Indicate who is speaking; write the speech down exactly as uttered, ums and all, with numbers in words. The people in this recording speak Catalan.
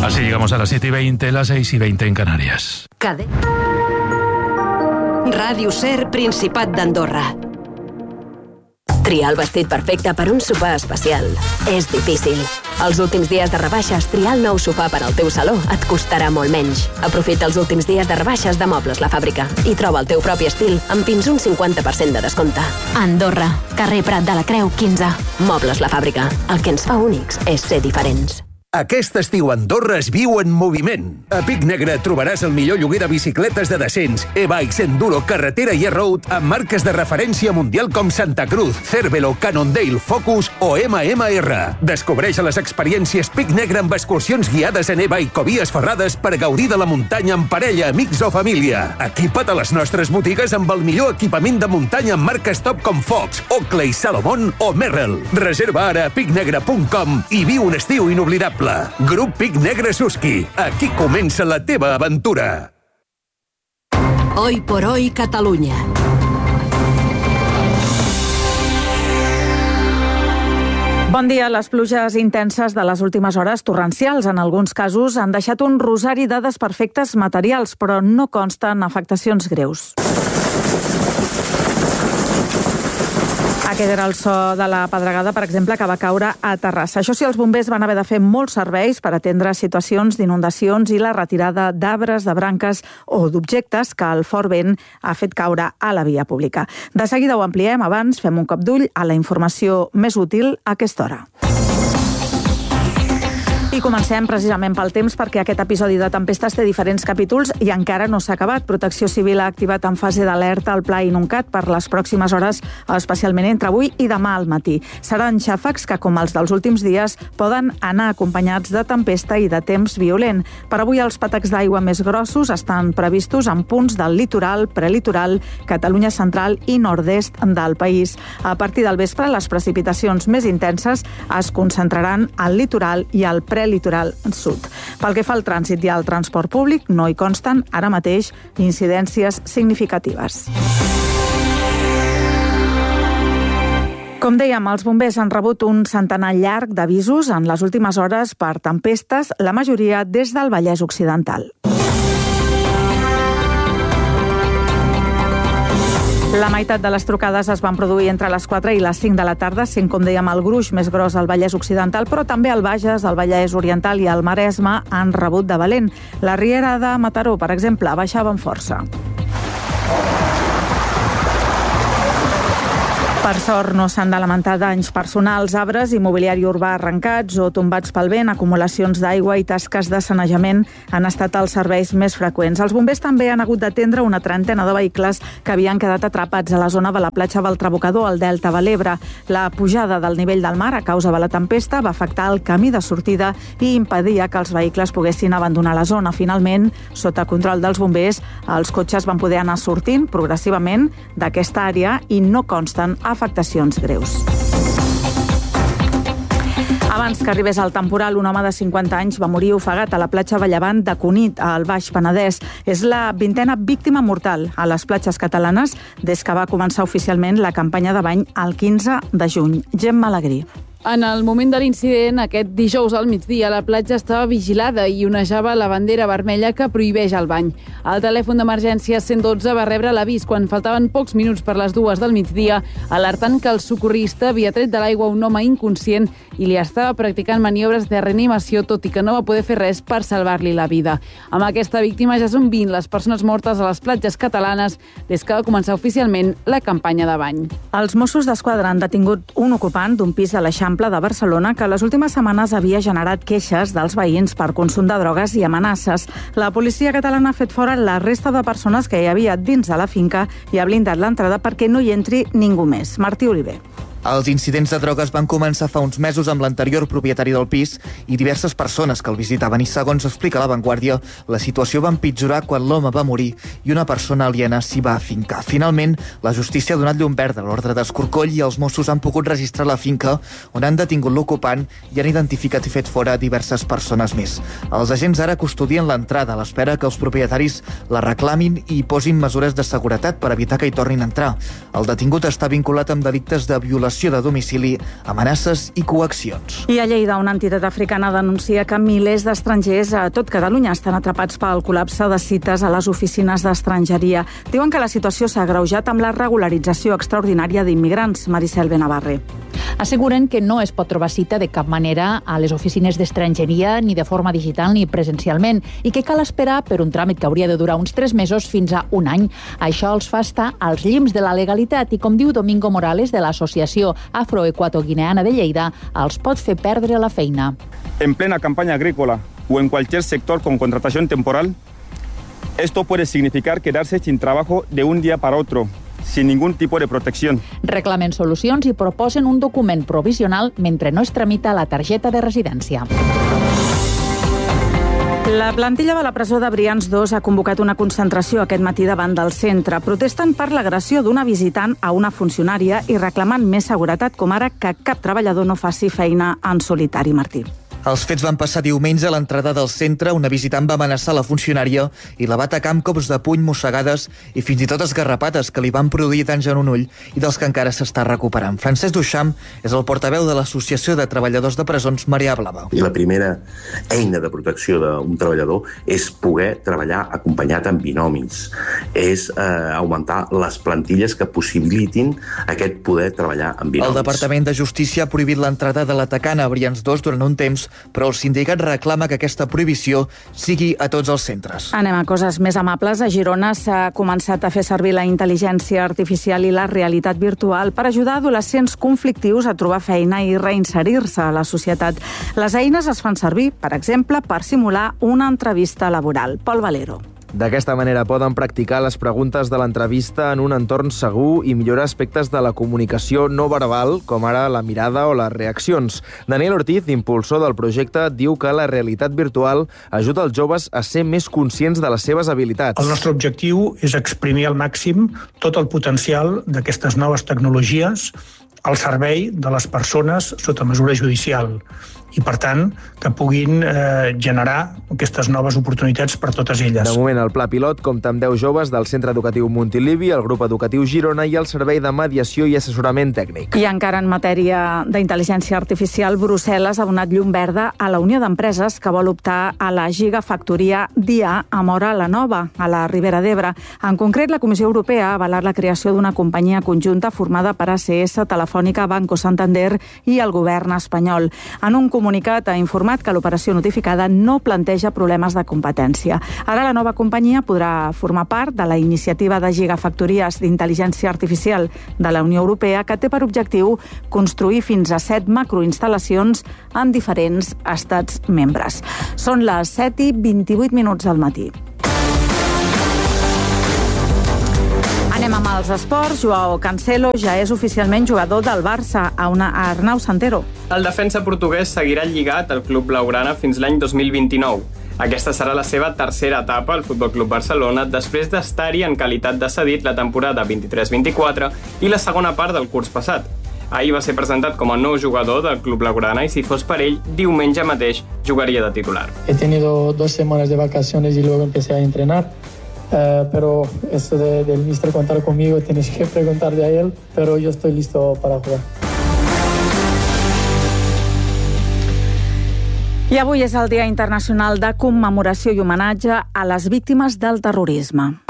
Speaker 1: Así llegamos a las siete y veinte, las seis y veinte en Canarias.
Speaker 2: Cade. Ràdio Ser, Principat d'Andorra. Triar el vestit perfecte per un sopar especial és difícil. Els últims dies de rebaixes, triar el nou sofà per al teu saló et costarà molt menys. Aprofita els últims dies de rebaixes de Mobles La Fàbrica i troba el teu propi estil amb fins un cinquanta per cent de descompte. Andorra, carrer Prat de la Creu, quinze. Mobles La Fàbrica. El que ens fa únics és ser diferents.
Speaker 3: Aquest estiu Andorra es viu en moviment. A Pic Negre trobaràs el millor lloguer de bicicletes de descens, e-bikes, enduro, carretera i e-road amb marques de referència mundial com Santa Cruz, Cervelo, Cannondale, Focus o ema ema erra. Descobreix les experiències Pic Negre amb excursions guiades en e-bike o vies ferrades per gaudir de la muntanya amb parella, amics o família. Equipa't a les nostres botigues amb el millor equipament de muntanya amb marques top com Fox, Oakley, Salomon o Merrell. Reserva ara a picnegre punt com i viu un estiu inoblidable. Grup Pic Negre Suski. Aquí comença la teva aventura.
Speaker 2: Hoy por hoy, Catalunya.
Speaker 4: Bon dia. Les pluges intenses de les últimes hores, torrencials en alguns casos, han deixat un rosari de desperfectes materials, però no consten afectacions greus. Aquest era el so de la pedregada, per exemple, que va caure a Terrassa. Això sí, els bombers van haver de fer molts serveis per atendre situacions d'inundacions i la retirada d'arbres, de branques o d'objectes que el fort vent ha fet caure a la via pública. De seguida ho ampliem, abans fem un cop d'ull a la informació més útil a aquesta hora. I comencem precisament pel temps, perquè aquest episodi de tempestes té diferents capítols i encara no s'ha acabat. Protecció Civil ha activat en fase d'alerta el pla Inuncat per les pròximes hores, especialment entre avui i demà al matí. Seran xàfecs que, com els dels últims dies, poden anar acompanyats de tempesta i de temps violent. Per avui els patacs d'aigua més grossos estan previstos en punts del litoral, prelitoral, Catalunya central i nord-est del país. A partir del vespre, les precipitacions més intenses es concentraran al litoral i al prelitoral litoral sud. Pel que fa al trànsit i al transport públic, no hi consten ara mateix incidències significatives. Com dèiem, els bombers han rebut un centenar llarg d'avisos en les últimes hores per tempestes, la majoria des del Vallès Occidental. La meitat de les trucades es van produir entre les quatre i les cinc de la tarda, sent, com dèiem, el gruix més gros al Vallès Occidental, però també el Bages, el Vallès Oriental i el Maresme han rebut de valent. La Riera de Mataró, per exemple, baixava amb força. Per sort, no s'han de lamentar danys personals, arbres i mobiliari urbà arrencats o tombats pel vent. Acumulacions d'aigua i tasques de sanejament han estat els serveis més freqüents. Els bombers també han hagut d'atendre una trentena de vehicles que havien quedat atrapats a la zona de la platja del Trabocador, al Delta de l'Ebre. La pujada del nivell del mar a causa de la tempesta va afectar el camí de sortida i impedia que els vehicles poguessin abandonar la zona. Finalment, sota control dels bombers, els cotxes van poder anar sortint progressivament d'aquesta àrea i no consten afectacions greus. Abans que arribés el temporal, un home de cinquanta anys va morir ofegat a la platja Vallabant de Cunit, al Baix Penedès. És la vintena víctima mortal a les platges catalanes des que va començar oficialment la campanya de bany el quinze de juny. Gemma Alegrí.
Speaker 5: En el moment de l'incident, aquest dijous al migdia, la platja estava vigilada i onejava la bandera vermella que prohibeix el bany. El telèfon d'emergència cent dotze va rebre l'avís quan faltaven pocs minuts per les dues del migdia, alertant que el socorrista havia tret de l'aigua un home inconscient i li estava practicant maniobres de reanimació, tot i que no va poder fer res per salvar-li la vida. Amb aquesta víctima ja són vint les persones mortes a les platges catalanes des que va començar oficialment la campanya de bany.
Speaker 4: Els Mossos d'Esquadra han detingut un ocupant d'un pis de l'Eixample de Barcelona que les últimes setmanes havia generat queixes dels veïns per consum de drogues i amenaces. La policia catalana ha fet fora la resta de persones que hi havia dins de la finca i ha blindat l'entrada perquè no hi entri ningú més. Martí Oliver.
Speaker 6: Els incidents de drogues van començar fa uns mesos amb l'anterior propietari del pis i diverses persones que el visitaven i, segons explica La Vanguardia, la situació va empitjorar quan l'home va morir i una persona aliena s'hi va afincar. Finalment, la justícia ha donat llum verda a l'ordre d'escorcoll i els Mossos han pogut registrar la finca on han detingut l'ocupant i han identificat i fet fora diverses persones més. Els agents ara custodien l'entrada a l'espera que els propietaris la reclamin i posin mesures de seguretat per evitar que hi tornin a entrar. El detingut està vinculat amb delictes de violació privació de domicili, amenaces i coaccions.
Speaker 4: I a Lleida, una entitat africana denuncia que milers d'estrangers a tot Catalunya estan atrapats pel col·lapse de cites a les oficines d'estrangeria. Diuen que la situació s'ha agreujat amb la regularització extraordinària d'immigrants. Maricel Benavarre.
Speaker 7: Asseguren que no es pot trobar cita de cap manera a les oficines d'estrangeria, ni de forma digital ni presencialment, i que cal esperar per un tràmit que hauria de durar uns tres mesos fins a un any. Això els fa estar als llims de la legalitat i, com diu Domingo Morales de l'Associació Afroequatoguineana de Lleida, els pot fer perdre la feina.
Speaker 8: En plena campaña agrícola o en cualquier sector con contratación temporal, esto puede significar quedarse sin trabajo de un día para otro, sin ningún tipo de protección.
Speaker 7: Reclamen solucions i proposen un document provisional mentre no es tramita la targeta de residència.
Speaker 4: La plantilla de la presó de Brians dos ha convocat una concentració aquest matí davant del centre. Protesten per l'agressió d'una visitant a una funcionària i reclamant més seguretat, com ara que cap treballador no faci feina en solitari. Martí.
Speaker 6: Els fets van passar diumenge a l'entrada del centre. Una visitant va amenaçar la funcionària i la va atacar amb cops de puny, mossegades i fins i tot esgarrapades que li van produir danys en un ull i dels que encara s'està recuperant. Francesc Duchamp és el portaveu de l'Associació de Treballadors de Presons Marea Blava.
Speaker 9: I la primera eina de protecció d'un treballador és poder treballar acompanyat amb binomis, és eh, augmentar les plantilles que possibilitin aquest poder treballar amb binomis.
Speaker 6: El Departament de Justícia ha prohibit l'entrada de l'atacant a Brians dos durant un temps, però el sindicat reclama que aquesta prohibició sigui a tots els centres.
Speaker 4: Anem a coses més amables. A Girona s'ha començat a fer servir la intel·ligència artificial i la realitat virtual per ajudar adolescents conflictius a trobar feina i reinserir-se a la societat. Les eines es fan servir, per exemple, per simular una entrevista laboral. Pol Valero.
Speaker 10: D'aquesta manera poden practicar les preguntes de l'entrevista en un entorn segur i millorar aspectes de la comunicació no verbal, com ara la mirada o les reaccions. Daniel Ortiz, impulsor del projecte, diu que la realitat virtual ajuda els joves a ser més conscients de les seves habilitats.
Speaker 11: El nostre objectiu és exprimir al màxim tot el potencial d'aquestes noves tecnologies al servei de les persones sota mesura judicial i, per tant, que puguin eh, generar aquestes noves oportunitats per totes elles.
Speaker 10: De moment, el pla pilot compta amb deu joves del Centre Educatiu Montilivi, el Grup Educatiu Girona i el Servei de Mediació i Assessorament Tècnic.
Speaker 4: I encara en matèria d'intel·ligència artificial, Brussel·les ha donat llum verda a la Unió d'Empreses que vol optar a la gigafactoria D I A a Móra la Nova, a la Ribera d'Ebre. En concret, la Comissió Europea ha avalat la creació d'una companyia conjunta formada per A C S, Telefònica, Banco Santander i el govern espanyol. En un comunicat ha informat que l'operació notificada no planteja problemes de competència. Ara la nova companyia podrà formar part de la iniciativa de gigafactories d'intel·ligència artificial de la Unió Europea, que té per objectiu construir fins a set macroinstal·lacions en diferents estats membres. Són les set i vint-i-vuit minuts del matí. Anem amb els esports. Joao Cancelo ja és oficialment jugador del Barça, a una a Arnau Santero.
Speaker 12: El defensa portuguès seguirà lligat al club blaugrana fins l'any dos mil vint-i-nou. Aquesta serà la seva tercera etapa al Futbol Club Barcelona després d'estar-hi en qualitat de cedit la temporada vint-i-tres vint-i-quatre i la segona part del curs passat. Ahir va ser presentat com a nou jugador del club blaugrana i, si fos per ell, diumenge mateix jugaria de titular.
Speaker 13: He tenido dos semanas de vacaciones y luego empecé a entrenar. Uh, pero eso de, del mister contar conmigo tienes que preguntarle a él, pero yo estoy listo para jugar.
Speaker 4: I avui és el Dia Internacional de Commemoració i Homenatge a les víctimes del terrorisme.